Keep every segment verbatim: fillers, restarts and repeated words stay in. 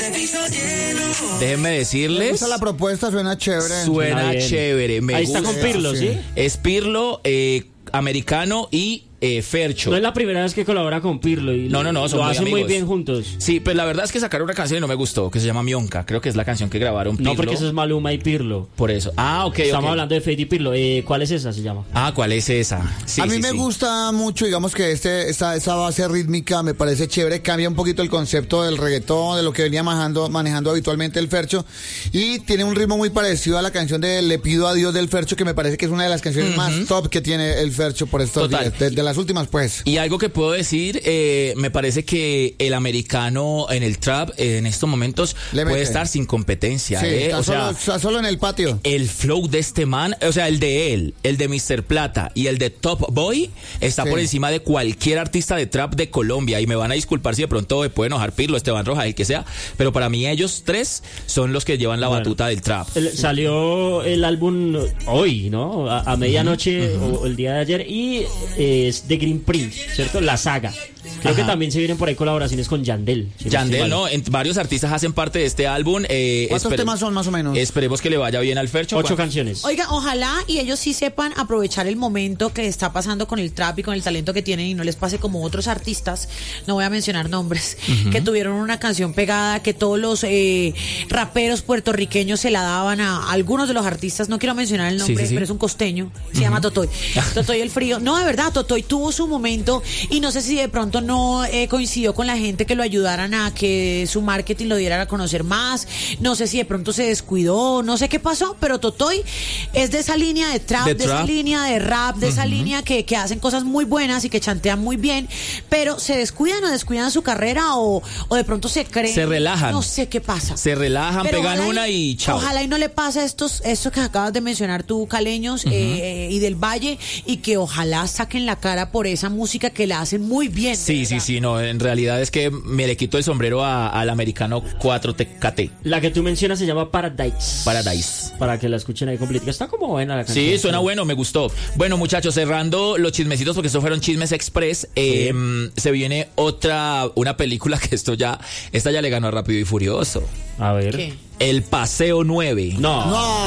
Déjenme decirles. Me gusta la propuesta, suena chévere. Suena, suena chévere, me Ahí gusta. está con Pirlo, ¿sí? Es Pirlo, eh, americano y eh, Fercho. No es la primera vez que colabora con Pirlo y no, no, no, son lo muy hacen amigos. muy bien juntos. Sí, pues la verdad es que sacaron una canción y no me gustó, que se llama Mionca. Creo que es la canción que grabaron Pirlo. No, porque eso es Maluma y Pirlo. Por eso. Ah, ok, Estamos okay. hablando de Fade y Pirlo. Eh, ¿Cuál es esa? Se llama. Ah, ¿cuál es esa? Sí, a mí sí, me sí. gusta mucho, digamos que este esa, esa base rítmica me parece chévere, cambia un poquito el concepto del reggaetón, de lo que venía manejando, manejando habitualmente el Fercho, y tiene un ritmo muy parecido a la canción de Le pido a Dios del Fercho, que me parece que es una de las canciones uh-huh. más top que tiene el Fercho por estos Total. días, de, de las últimas pues. Y algo que puedo decir, eh, me parece que el americano en el trap eh, en estos momentos puede estar sin competencia. Sí, eh. está, o solo, sea, está solo en el patio. El flow de este man, o sea, el de él, el de mister Plata y el de Top Boy está sí. por encima de cualquier artista de trap de Colombia. Y me van a disculpar si de pronto me puede enojar Pirlo, Esteban Rojas, el que sea, pero para mí ellos tres son los que llevan la bueno, batuta del trap. El, salió el álbum hoy, ¿no? A, a medianoche uh-huh. o el día de ayer y eh, es de Green Prince, ¿cierto? La saga. Creo Ajá. que también se vienen por ahí colaboraciones con Yandel. Si Yandel, no, en, varios artistas hacen parte de este álbum. Eh, ¿Cuántos temas son más o menos? Esperemos que le vaya bien al Fercho. Ocho canciones. Oiga, ojalá y ellos sí sepan aprovechar el momento que está pasando con el trap y con el talento que tienen y no les pase como otros artistas, no voy a mencionar nombres, uh-huh. que tuvieron una canción pegada, que todos los eh, raperos puertorriqueños se la daban a, a algunos de los artistas, no quiero mencionar el nombre, sí, sí, sí. pero es un costeño, se uh-huh. llama Totoy. Totoy el Frío. No, de verdad, Totoy tuvo su momento y no sé si de pronto no eh, coincidió con la gente que lo ayudaran a que su marketing lo diera a conocer más, no sé si de pronto se descuidó, no sé qué pasó, pero Totoy es de esa línea de trap, de, de trap. esa línea de rap, de uh-huh. esa línea que, que hacen cosas muy buenas y que chantean muy bien, pero se descuidan o descuidan su carrera o, o de pronto se creen. Se relajan. No sé qué pasa. Se relajan, pero pegan una y, y chao. Ojalá y no le pase a estos, estos que acabas de mencionar tú, caleños uh-huh. eh, y del Valle, y que ojalá saquen la cara por esa música que la hacen muy bien. Sí, sí, sí, no, en realidad es que me le quito el sombrero a, al americano cuatro T K T. La que tú mencionas se llama Paradise. Paradise. Para que la escuchen ahí completa. Está como buena la canción. Sí, suena sí. bueno, me gustó. Bueno, muchachos, cerrando los chismecitos, porque estos fueron chismes express, eh, sí. se viene otra, una película que esto ya, esta ya le ganó a Rápido y Furioso. A ver. ¿Qué? El Paseo nueve. No.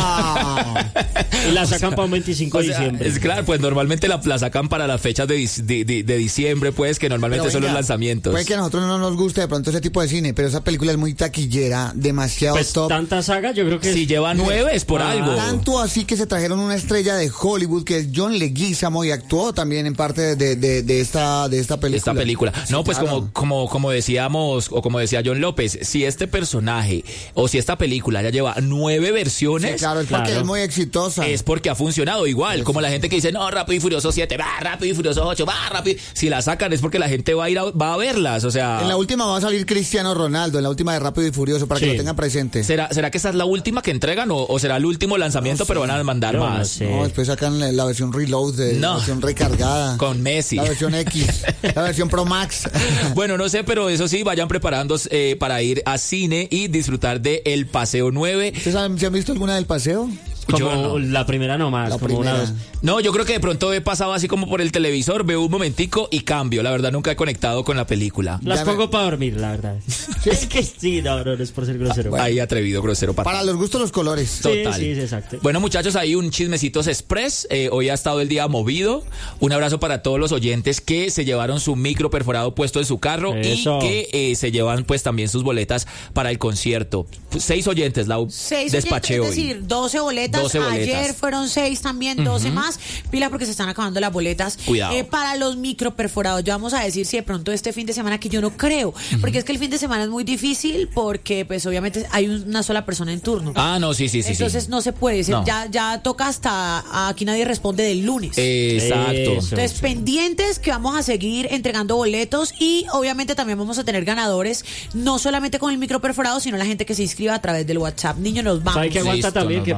No. Y la sacan para un veinticinco de diciembre. Es claro, pues normalmente la, la sacan para las fechas de, de, de, de diciembre, pues, que normalmente venga, son los lanzamientos. Puede que a nosotros no nos guste de pronto ese tipo de cine, pero esa película es muy taquillera, demasiado pues, top. Tanta saga, yo creo que... Si lleva nueve es por ah, algo. Tanto así que se trajeron una estrella de Hollywood, que es John Leguizamo, y actuó también en parte de, de, de, esta, de esta película. Esta película. Sí, no, pues claro. como, como, como decíamos, o como decía John López, si este personaje, o si esta película ya lleva nueve versiones. Sí, claro, es porque claro. es muy exitosa. Es porque ha funcionado igual, sí. como la gente que dice, no, Rápido y Furioso siete, va, Rápido y Furioso ocho, va, Rápido. Si la sacan es porque la gente va a ir a, va a verlas, o sea. En la última va a salir Cristiano Ronaldo, en la última de Rápido y Furioso, para sí. que lo tengan presente. ¿Será, ¿Será que esa es la última que entregan o, o será el último lanzamiento, no pero van a mandar no, más? No, sé. no, después sacan la, la versión Reload, de, no. la versión recargada. Con Messi. La versión X, la versión Pro Max. Bueno, no sé, pero eso sí, vayan preparándose eh, para ir a cine y disfrutar de El Paseo nueve. ¿Ustedes han, ¿se han visto alguna del paseo? Como no. la primera nomás, la como primera. una dos. No, yo creo que de pronto he pasado así como por el televisor, veo un momentico y cambio. La verdad nunca he conectado con la película. Las ya pongo me... para dormir, la verdad. ¿Sí? Es que sí, no, no, no es por ser grosero. Ah, bueno. Ahí atrevido, grosero. Para, para los gustos, los colores. Total. Sí, sí, exacto. Bueno, muchachos, ahí un chismecitos express. Eh, hoy ha estado el día movido. Un abrazo para todos los oyentes que se llevaron su micro perforado puesto en su carro. Eso. Y que eh, se llevan pues también sus boletas para el concierto. Seis oyentes, la Seis despaché oyentes, hoy. Es decir, doce boletas. doce boletas. Ayer fueron seis también, doce uh-huh. más. Pila porque se están acabando las boletas. Cuidado. Eh, para los micro perforados. Ya vamos a decir si de pronto este fin de semana, que yo no creo. Uh-huh. Porque es que el fin de semana es muy difícil porque pues obviamente hay una sola persona en turno. Ah, no, sí, sí, sí. Entonces sí. no se puede. No. Ya, ya toca hasta aquí nadie responde del lunes. Exacto. Eso, Entonces sí. pendientes que vamos a seguir entregando boletos y obviamente también vamos a tener ganadores, no solamente con el micro perforado, sino la gente que se inscriba a través del WhatsApp. Niño, nos vamos. ¿Sabe que aguanta Listo, también? no, Qué no. pena antes de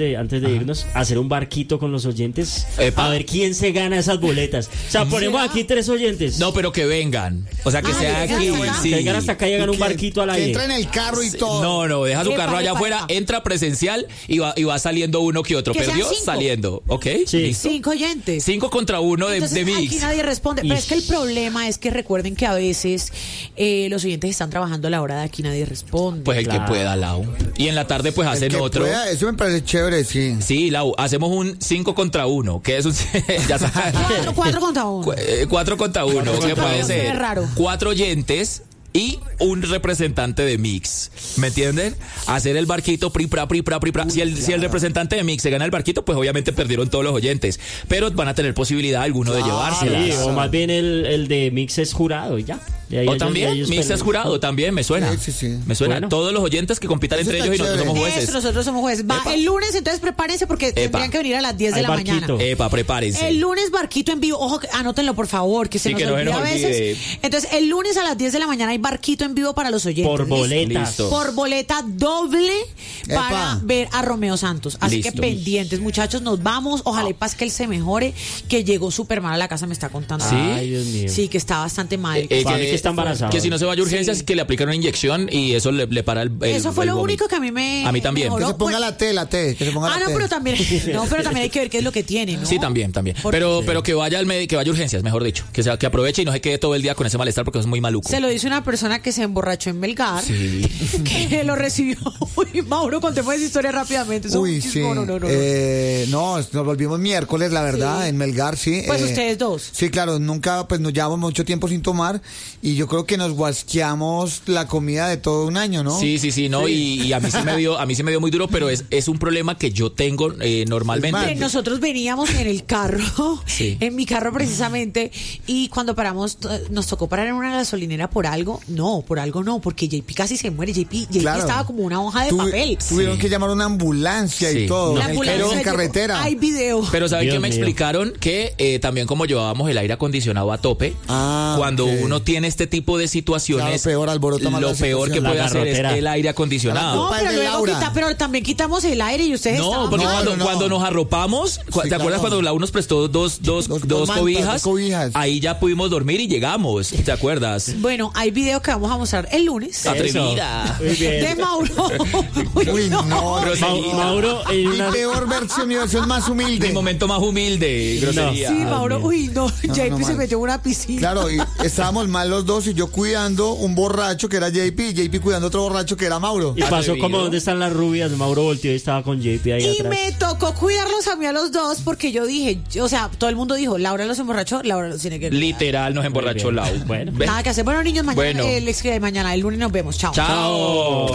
de antes de irnos, hacer un barquito con los oyentes. Epa. A ver quién se gana esas boletas. O sea, ponemos ¿Será? aquí tres oyentes. No, pero que vengan. O sea, que Ah, sea que aquí. vengan hasta acá. Sí. Que vengan hasta acá y hagan un Que- barquito al que aire. entra en el carro y todo. No, no, deja su Epa, carro allá epa, afuera, epa. entra presencial y va, y va saliendo uno que otro. Que sean ¿Perdió? cinco. Saliendo. ¿Ok? Sí. ¿Listo? Cinco oyentes. Cinco contra uno de, Entonces, de aquí Mix. nadie responde. Pero Ish. es que el problema es que recuerden que a veces eh, los oyentes están trabajando a la hora de aquí nadie responde. Pues el Claro. que pueda, Lau. Y en la tarde pues El hacen que otro. pueda, eso me parece chévere, sí. Sí, Lau, hacemos un cinco contra uno, que es un... ya sabes. cuatro, cuatro contra uno. Cu- eh, Cuatro contra uno, Cuatro que contra puede uno. ser Es raro. cuatro oyentes y un representante de Mix. ¿Me entienden? Hacer el barquito, pri, pra, pri, pra, pri, pra. Si el, si el representante de Mix se gana el barquito, pues obviamente perdieron todos los oyentes. Pero van a tener posibilidad alguno de llevársela. Sí, o más bien el, el de Mix es jurado y ya. Y ahí O ellos- también, ellos Mix pelean. es jurado, también me suena. Sí, sí, sí. Me suena. Bueno. Todos los oyentes que compitan Eso entre está ellos y nosotros chévere. somos Eso, jueces. nosotros somos jueces. Va Epa. el lunes, entonces prepárense porque tendrían que venir a las diez de Hay la barquito. mañana. Epa, prepárense. El lunes barquito en vivo, ojo, que- anótenlo por favor, que se Sí, nos que no se olvida nos a olvide. veces. Entonces, el lunes a las diez de la mañana hay barquito en vivo para los oyentes. Por ¿listo? boletas. Listo. Por boleta doble para Epa. ver a Romeo Santos. Así Listo. que pendientes, muchachos, nos vamos. Ojalá y paz que él se mejore, que llegó súper mal a la casa, me está contando. ¿Sí? Ay, Dios mío. Sí, que está bastante mal. Eh, eh, Para mí que está embarazado. Que si no se vaya a urgencias, Sí. que le aplican una inyección y eso le, le para el, el- Eso fue el lo vómito. único que a mí me A mí también. mejoró. Que se ponga Bueno, la T, la T, que se ponga Ah, la no, T. pero también, no, pero también hay que ver qué es lo que tiene, ¿no? Sí, también, también. Porque- Pero, pero que vaya al médico, que vaya a urgencias, mejor dicho. Que sea, que aproveche y no se quede todo el día con ese malestar porque eso es muy maluco. Se lo dice una persona que se emborrachó en Melgar, Sí. que lo recibió. Uy, Mauro, contemos esa historia rápidamente. Eso es Uy, un sí. chismón, no, no, no, no. Eh, no, nos volvimos miércoles, la verdad, Sí. en Melgar, sí. Pues eh, ustedes dos. Sí, claro, nunca, pues nos llevamos mucho tiempo sin tomar y yo creo que nos guasqueamos la comida de todo un año, ¿no? Sí, sí, sí, no, y, y a mí sí me dio, a mí sí me dio muy duro, pero es, es un problema que yo tengo eh, normalmente. Es Eh, Nosotros veníamos en el carro, Sí. en mi carro precisamente, y cuando paramos, eh, nos tocó parar en una gasolinera por algo. No, por algo no, porque J P casi se muere. J P, J P Claro. estaba como una hoja de Tuvi- papel. Tuvieron Sí. que llamar a una ambulancia Sí. y todo. La en el ambulancia carro, en llegó- carretera. Hay video. Pero ¿saben Dios qué me mío. explicaron? Que eh, también como llevábamos el aire acondicionado a tope, Ah, cuando ok. uno tiene este tipo de situaciones, Claro, peor, alborota más lo la peor que situación. puede La hacer es garrotera. el aire acondicionado. No, culpa es pero de luego Laura. quita, pero también quitamos el aire y ustedes No, estaban porque No, cuando, no, no. cuando nos arropamos, cu- ¿te Sí, acuerdas claro. cuando Lau nos prestó dos, dos, Dos- dos, dos mantas, cobijas? dos cobijas. Ahí ya pudimos dormir y llegamos, ¿te acuerdas? Bueno, hay video que vamos a mostrar el lunes. Ah, Atrevida. Muy bien. De Mauro. Uy, Uy, no. Ma- Groserita. Mauro en Mi una... peor versión, mi versión más humilde. Mi momento más humilde, grosería. Sí, Mauro. bien. Uy, no. J P no, se mal. metió en una piscina. Claro, y estábamos mal los dos y yo cuidando un borracho que era J P y J P cuidando otro borracho que era Mauro. Y pasó Atrevido. como ¿dónde están las rubias? Mauro volteó y estaba con J P ahí Y atrás. me tocó cuidarlos a mí a los dos porque yo dije, o sea, todo el mundo dijo, Laura los emborrachó, Laura los tiene que cuidar. Literal nos emborrachó Muy bien. Lau. Bueno. Ve. Nada que hacer. Bueno, niños, mañana, Bueno. el ex de mañana, el lunes nos vemos. Chao. Chao.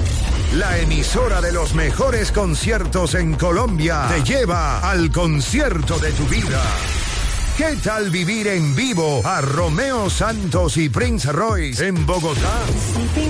La emisora de los mejores conciertos en Colombia te lleva al concierto de tu vida. ¿Qué tal vivir en vivo a Romeo Santos y Prince Royce en Bogotá? Si te